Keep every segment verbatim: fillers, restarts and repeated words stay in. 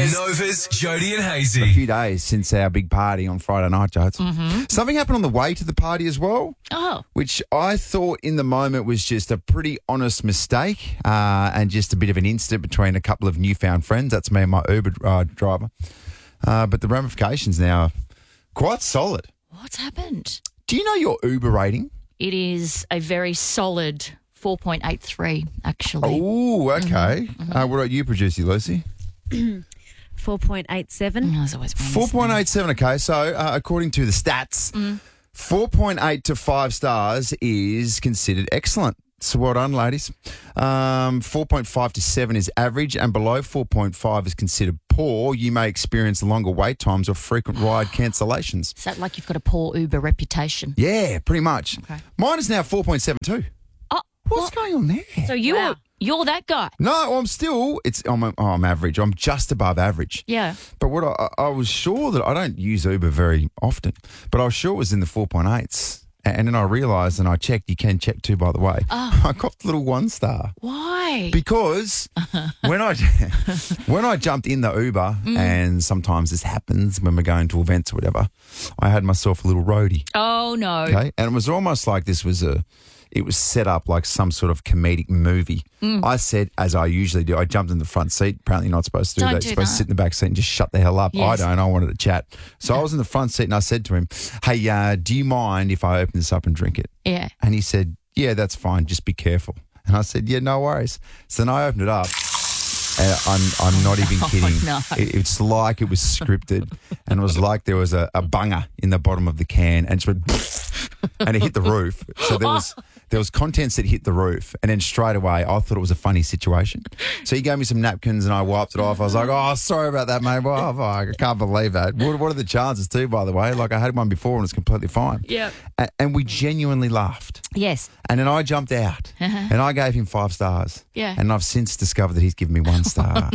days. Nova's Jody and Hazy. A few days since our big party on Friday night, Jodes. Mm-hmm. Something happened on the way to the party as well. Oh. Which I thought in the moment was just a pretty honest mistake uh, and just a bit of an incident between a couple of newfound friends. That's me and my Uber uh, driver. Uh, but the ramifications now are quite solid. What's happened? Do you know your Uber rating? It is a very solid four point eight three, actually. Oh, okay. Mm-hmm. Uh, what about you, producer Lucy? four point eight seven. Oh, there's always one four point eight seven, okay. So, uh, according to the stats, Mm. four point eight to five stars is considered excellent. So, well done, ladies. Um, four point five to seven is average, and below four point five is considered poor. You may experience longer wait times or frequent ride cancellations. Is that like you've got a poor Uber reputation? Yeah, pretty much. Okay. Mine is now four point seven two. Oh, What's what? going on there? So you're, Wow. you're that guy? No, I'm still, it's I'm, oh, I'm average. I'm just above average. Yeah. But what I, I was sure that I don't use Uber very often, but I was sure it was in the four point eights. And then I realised and I checked, you can check too, by the way. Oh. I got the little one star. Why? Because when I when I jumped in the Uber, Mm. and sometimes this happens when we're going to events or whatever, I had myself a little roadie. Oh, no. Okay, and it was almost like this was a, it was set up like some sort of comedic movie. Mm. I said, as I usually do, I jumped in the front seat. Apparently, you're not supposed to do Don't that. do You're supposed that. to sit in the back seat and just shut the hell up. Yes. I don't. I wanted to chat, so I was in the front seat and I said to him, "Hey, uh, do you mind if I open this up and drink it?" Yeah. And he said, "Yeah, that's fine. Just be careful." And I said, "Yeah, no worries." So then I opened it up. And I'm, I'm not even kidding. no. It- it's like it was scripted, and it was like there was a, a bunger in the bottom of the can, and it just went, and it hit the roof. So there was there was contents that hit the roof, and then straight away I thought it was a funny situation. So he gave me some napkins, and I wiped it off. I was like, "Oh, sorry about that, mate. Well, fuck, I can't believe that." What, what are the chances too, by the way? Like I had one before, and it's completely fine. Yep. A- and we genuinely laughed. Yes. And then I jumped out and I gave him five stars. Yeah. And I've since discovered that he's given me one star.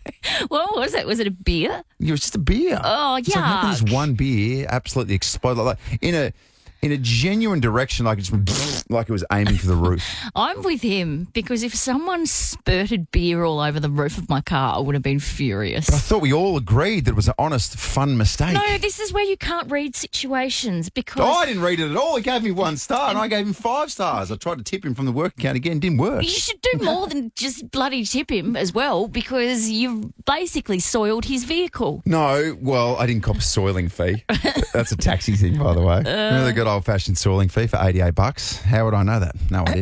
What was it? Was it a beer? It was just a beer. Oh, It's like, how can yuck. this one beer absolutely explode like that? In a, in a genuine direction, like it just went like it was aiming for the roof. I'm with him because if someone spurted beer all over the roof of my car, I would have been furious. But I thought we all agreed that it was an honest, fun mistake. No, this is where you can't read situations because Oh, I didn't read it at all. He gave me one star and I gave him five stars. I tried to tip him from the work account again. Didn't work. you should do more than just bloody tip him as well because you've basically soiled his vehicle. No, well, I didn't cop a soiling fee. That's a taxi thing, by the way. Remember the good old-fashioned soiling fee for eighty-eight bucks? How would I know that? No idea.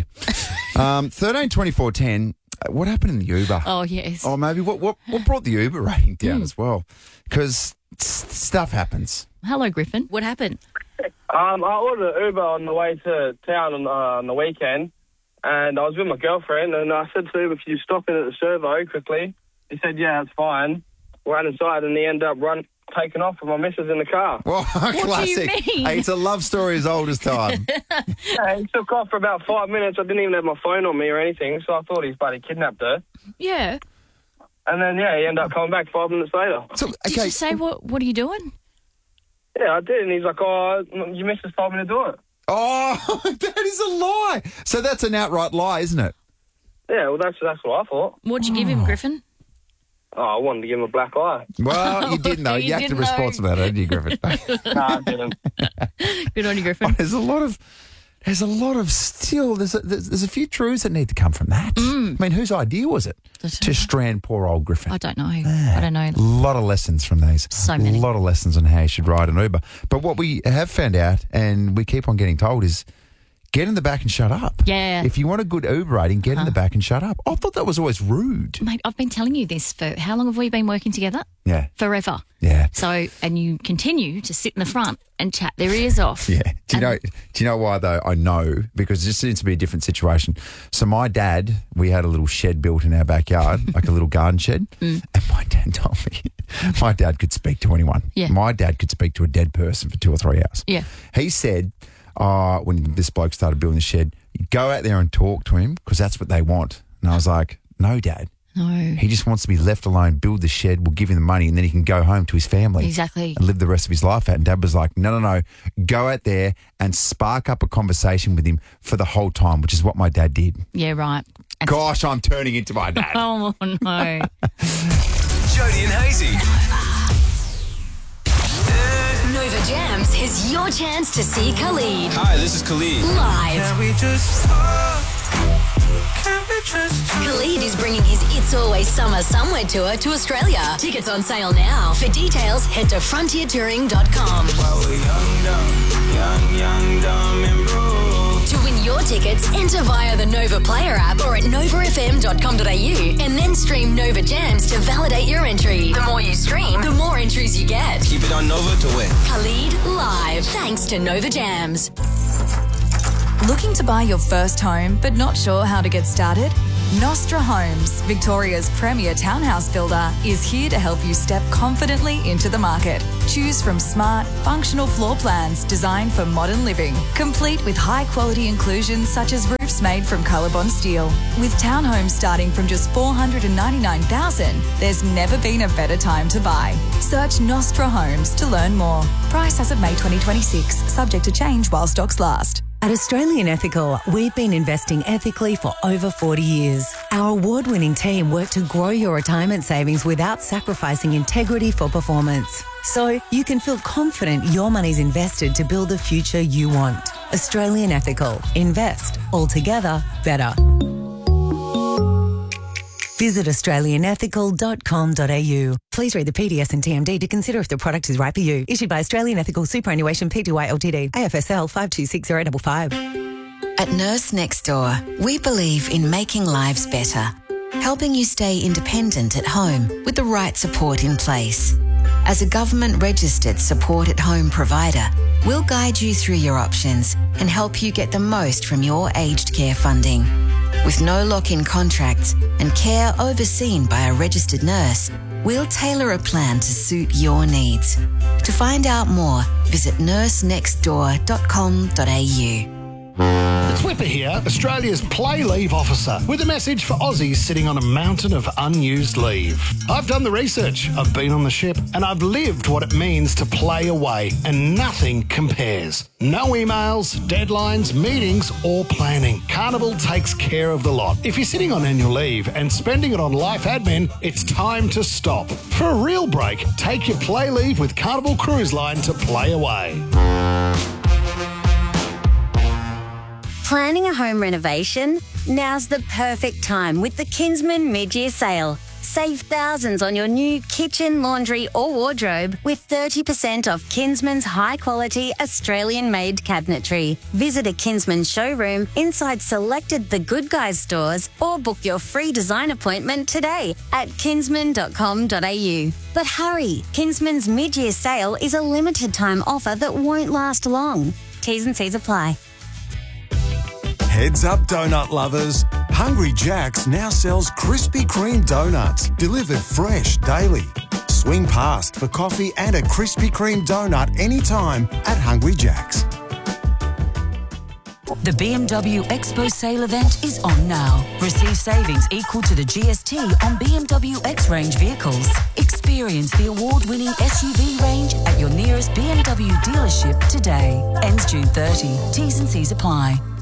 um, thirteen twenty-four ten. uh, What happened in the Uber? Oh, yes. Or maybe what, what, what brought the Uber rating down as well? Because stuff happens. Hello, Griffin. What happened? Um, I ordered an Uber on the way to town on, uh, on the weekend, and I was with my girlfriend, and I said to him, "If you stop in at the servo quickly," he said, "Yeah, that's fine." Ran inside, and he ended up run taking off with my missus in the car. Well, classic. mean? Hey, it's a love story as old as time. Yeah, he took off for about five minutes. I didn't even have my phone on me or anything, so I thought he's bloody kidnapped her. Yeah. And then, yeah, he ended up coming back five minutes later. So, Did okay. you say, what What are you doing? Yeah, I did, and he's like, "Oh, your missus told me to do it." Oh, that is a lie. So that's an outright lie, isn't it? Yeah, well, that's that's what I thought. What'd you give him, Griffin? Oh, I wanted to give him a black eye. Well, you didn't know. You You acted didn't know. responsible about it, didn't you, Griffin? No, I didn't. Good on you, Griffin. There's a lot of, there's a lot of still. There's a, there's, there's a few truths that need to come from that. I mean, whose idea was it to strand poor old Griffin? I don't know. I don't know. A lot of lessons from these. So many. A lot of lessons on how you should ride an Uber. But what we have found out, and we keep on getting told, is get in the back and shut up. Yeah. If you want a good Uber rating, get in the back and shut up. I thought that was always rude. Mate, I've been telling you this for how long have we been working together? Yeah. Forever. Yeah. So, and you continue to sit in the front and chat their ears off. Yeah. Do you know? And- Do you know why though? I know because this seems to be a different situation. So my dad, we had a little shed built in our backyard, like a little garden shed, Mm. and my dad told me my dad could speak to anyone. Yeah. My dad could speak to a dead person for two or three hours. Yeah. He said, uh, when this bloke started building the shed, you go out there and talk to him because that's what they want. And I was like, no, Dad. No. He just wants to be left alone, build the shed, we'll give him the money, and then he can go home to his family. Exactly. And live the rest of his life out. And Dad was like, no, no, no. Go out there and spark up a conversation with him for the whole time, which is what my dad did. Yeah, right. And- Gosh, I'm turning into my dad. Oh, no. Jody and Hazy. Nova Jams is your chance to see Khalid Hi, this is Khalid. live. Can we just talk? Can we just talk? Khalid is bringing his It's Always Summer Somewhere tour to Australia. Tickets on sale now. For details, head to frontier touring dot com. While we're young, dumb, young, young, dumb and broke. To win your tickets, enter via the Nova Player app or at nova f m dot com dot a u and then stream Nova Jams to validate your entry. The more you stream, the more entries you get. Keep it on Nova to win. Khalid live, thanks to Nova Jams. Looking to buy your first home but not sure how to get started? Nostra Homes, Victoria's premier townhouse builder, is here to help you step confidently into the market. Choose from smart, functional floor plans designed for modern living, complete with high-quality inclusions such as roofs made from Colorbond steel. With townhomes starting from just four hundred ninety-nine thousand dollars, there's never been a better time to buy. Search Nostra Homes to learn more. Price as of May twenty twenty-six, subject to change while stocks last. At Australian Ethical, we've been investing ethically for over forty years. Our award-winning team work to grow your retirement savings without sacrificing integrity for performance. So you can feel confident your money's invested to build the future you want. Australian Ethical. Invest. Altogether better. Visit australian ethical dot com dot a u. Please read the P D S and T M D to consider if the product is right for you. Issued by Australian Ethical Superannuation Pty Ltd. A F S L five two six zero five five. At Nurse Next Door, we believe in making lives better, helping you stay independent at home with the right support in place. As a government-registered support-at-home provider, we'll guide you through your options and help you get the most from your aged care funding. With no lock-in contracts and care overseen by a registered nurse, we'll tailor a plan to suit your needs. To find out more, visit nurse next door dot com dot a u. It's Whipper here, Australia's play leave officer, with a message for Aussies sitting on a mountain of unused leave. I've done the research, I've been on the ship, and I've lived what it means to play away, and nothing compares. No emails, deadlines, meetings, or planning. Carnival takes care of the lot. If you're sitting on annual leave and spending it on life admin, it's time to stop. For a real break, take your play leave with Carnival Cruise Line to play away. Planning a home renovation? Now's the perfect time with the Kinsman mid-year sale. Save thousands on your new kitchen, laundry or wardrobe with thirty percent off Kinsman's high-quality Australian-made cabinetry. Visit a Kinsman showroom inside selected The Good Guys stores or book your free design appointment today at kinsman dot com dot a u. But hurry, Kinsman's mid-year sale is a limited-time offer that won't last long. T's and C's apply. Heads up, donut lovers. Hungry Jack's now sells Krispy Kreme donuts, delivered fresh daily. Swing past for coffee and a Krispy Kreme donut anytime at Hungry Jack's. The B M W Expo sale event is on now. Receive savings equal to the G S T on B M W X-Range vehicles. Experience the award-winning S U V range at your nearest B M W dealership today. Ends June thirtieth. T's and C's apply.